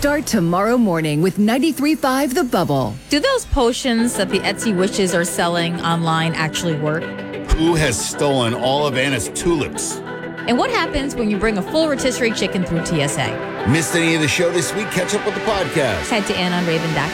Start tomorrow morning with 93.5 The Bubble. Do those potions that the Etsy witches are selling online actually work? Who has stolen all of Anna's tulips? And what happens when you bring a full rotisserie chicken through TSA? Missed any of the show this week? Catch up with the podcast. Head to AnnOnRaven.com.